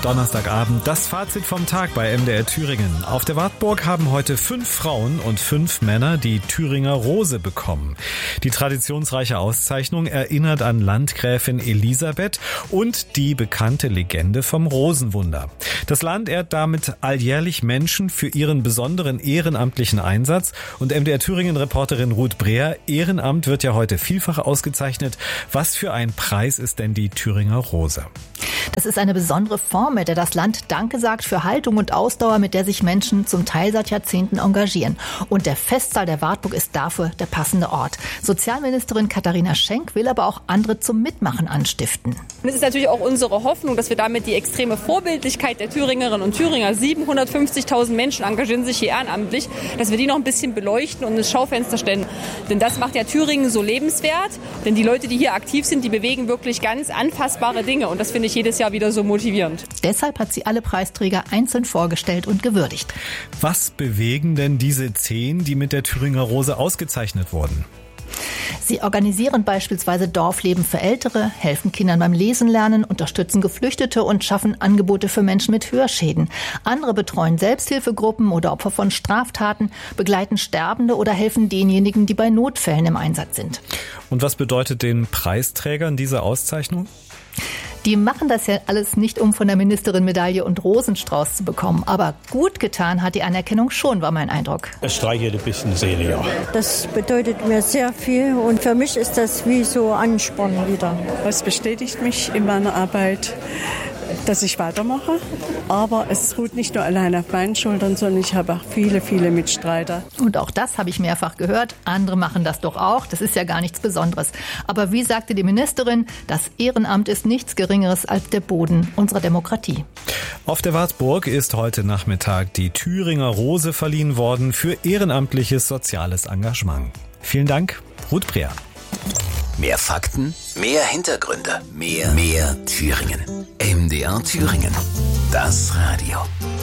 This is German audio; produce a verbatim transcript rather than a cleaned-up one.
Donnerstagabend, das Fazit vom Tag bei M D R Thüringen. Auf der Wartburg haben heute fünf Frauen und fünf Männer die Thüringer Rose bekommen. Die traditionsreiche Auszeichnung erinnert an Landgräfin Elisabeth und die bekannte Legende vom Rosenwunder. Das Land ehrt damit alljährlich Menschen für ihren besonderen ehrenamtlichen Einsatz. Und M D R Thüringen-Reporterin Ruth Breher, Ehrenamt wird ja heute vielfach ausgezeichnet. Was für ein Preis ist denn die Thüringer Rose? Das ist eine besondere Form, mit der das Land Danke sagt für Haltung und Ausdauer, mit der sich Menschen zum Teil seit Jahrzehnten engagieren. Und der Festsaal der Wartburg ist dafür der passende Ort. Sozialministerin Katharina Schenk will aber auch andere zum Mitmachen anstiften. Und es ist natürlich auch unsere Hoffnung, dass wir damit die extreme Vorbildlichkeit der Thüringerinnen und Thüringer, siebenhundertfünfzigtausend Menschen engagieren sich hier ehrenamtlich, dass wir die noch ein bisschen beleuchten und ins Schaufenster stellen. Denn das macht ja Thüringen so lebenswert. Denn die Leute, die hier aktiv sind, die bewegen wirklich ganz anfassbare Dinge. Und das finde ich jedes Jahr wieder so motivierend. Deshalb hat sie alle Preisträger einzeln vorgestellt und gewürdigt. Was bewegen denn diese zehn, die mit der Thüringer Rose ausgezeichnet wurden? Sie organisieren beispielsweise Dorfleben für Ältere, helfen Kindern beim Lesen lernen, unterstützen Geflüchtete und schaffen Angebote für Menschen mit Hörschäden. Andere betreuen Selbsthilfegruppen oder Opfer von Straftaten, begleiten Sterbende oder helfen denjenigen, die bei Notfällen im Einsatz sind. Und was bedeutet den Preisträgern diese Auszeichnung? Die machen das ja alles nicht, um von der Ministerin Medaille und Rosenstrauß zu bekommen. Aber gut getan hat die Anerkennung schon, war mein Eindruck. Es streichelt ein bisschen die Seele, ja. Das bedeutet mir sehr viel und für mich ist das wie so Ansporn wieder. Es bestätigt mich in meiner Arbeit, dass ich weitermache. Aber es ruht nicht nur allein auf meinen Schultern, sondern ich habe auch viele, viele Mitstreiter. Und auch das habe ich mehrfach gehört. Andere machen das doch auch. Das ist ja gar nichts Besonderes. Aber wie sagte die Ministerin, das Ehrenamt ist nichts Geringeres als der Boden unserer Demokratie. Auf der Wartburg ist heute Nachmittag die Thüringer Rose verliehen worden für ehrenamtliches soziales Engagement. Vielen Dank, Ruth Breher. Mehr Fakten, mehr Hintergründe, mehr, mehr Thüringen. M D R Thüringen. Das Radio.